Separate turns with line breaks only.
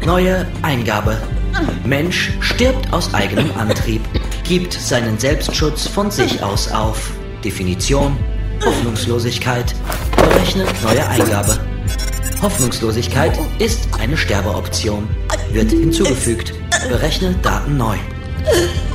Neue Eingabe. Mensch stirbt aus eigenem Antrieb, gibt seinen Selbstschutz von sich aus auf. Definition: Hoffnungslosigkeit. Berechne neue Eingabe. Hoffnungslosigkeit ist eine Sterbeoption. Wird hinzugefügt. Berechne Daten neu.